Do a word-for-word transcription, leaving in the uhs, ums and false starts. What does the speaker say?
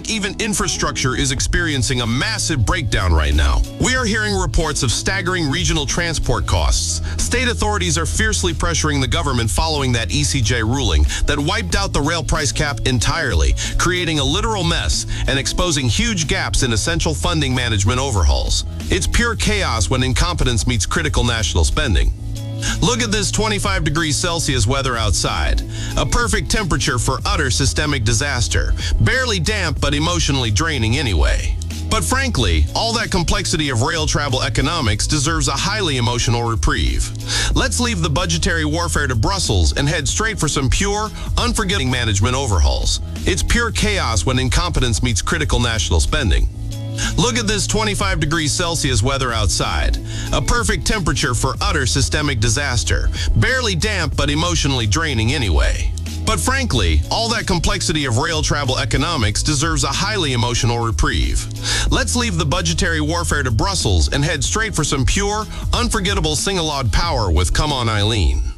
like even infrastructure is experiencing a massive breakdown right now. We are hearing reports of staggering regional transport costs. State authorities are fiercely pressuring the government following that E C J ruling that wiped out the rail price cap entirely, creating a literal mess and exposing huge gaps in essential funding management overhauls. It's pure chaos when incompetence meets critical national spending. Look at this twenty-five degrees Celsius weather outside. A perfect temperature for utter systemic disaster. Barely damp, but emotionally draining anyway. But frankly, all that complexity of rail travel economics deserves a highly emotional reprieve. Let's leave the budgetary warfare to Brussels and head straight for some pure, unforgiving management overhauls. It's pure chaos when incompetence meets critical national spending. Look at this twenty-five degrees Celsius weather outside. A perfect temperature for utter systemic disaster. Barely damp, but emotionally draining anyway. But frankly, all that complexity of rail travel economics deserves a highly emotional reprieve. Let's leave the budgetary warfare to Brussels and head straight for some pure, unforgettable sing-along power with Come On Eileen.